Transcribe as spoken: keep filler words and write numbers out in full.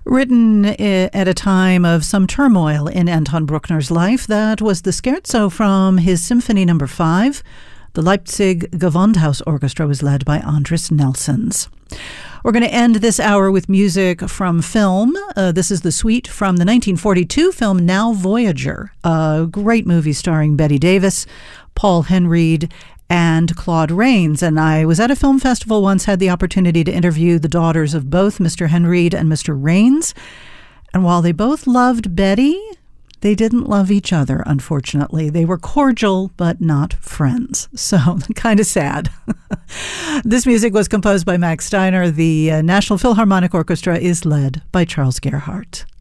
Written at a time of some turmoil in Anton Bruckner's life, that was the scherzo from his Symphony Number Five. The Leipzig Gewandhaus Orchestra was led by Andris Nelsons. We're going to end this hour with music from film. Uh, this is the suite from the nineteen forty-two film Now Voyager, a great movie starring Bette Davis, Paul Henreid, and Claude Rains. And I was at a film festival once, had the opportunity to interview the daughters of both Mister Henreid and Mister Rains. And while they both loved Betty, they didn't love each other, unfortunately. They were cordial, but not friends. So, kind of sad. This music was composed by Max Steiner. The uh, National Philharmonic Orchestra is led by Charles Gerhardt.